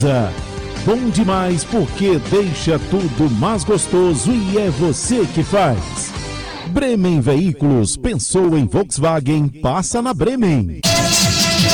Bom demais porque deixa tudo mais gostoso e é você que faz. Bremen Veículos, pensou em Volkswagen, passa na Bremen.